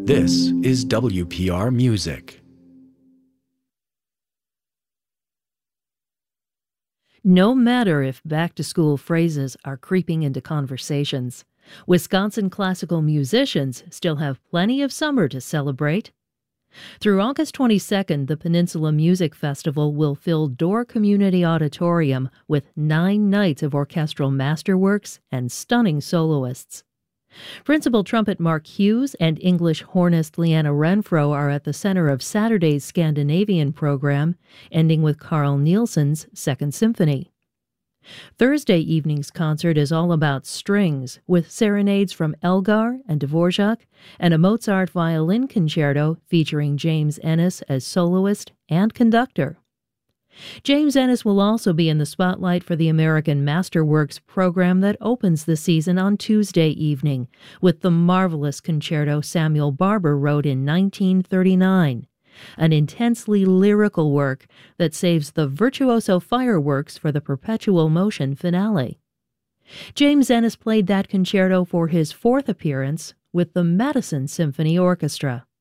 This is WPR Music. No matter if back-to-school phrases are creeping into conversations, Wisconsin classical musicians still have plenty of summer to celebrate. Through August 22nd, the Peninsula Music Festival will fill Door Community Auditorium with 9 nights of orchestral masterworks and stunning soloists. Principal trumpet Mark Hughes and English hornist Leanna Renfro are at the center of Saturday's Scandinavian program, ending with Carl Nielsen's Second Symphony. Thursday evening's concert is all about strings, with serenades from Elgar and Dvorak, and a Mozart violin concerto featuring James Ennis as soloist and conductor. James Ennis will also be in the spotlight for the American Masterworks program that opens the season on Tuesday evening with the marvelous concerto Samuel Barber wrote in 1939, an intensely lyrical work that saves the virtuoso fireworks for the perpetual motion finale. James Ennis played that concerto for his 4th appearance with the Madison Symphony Orchestra.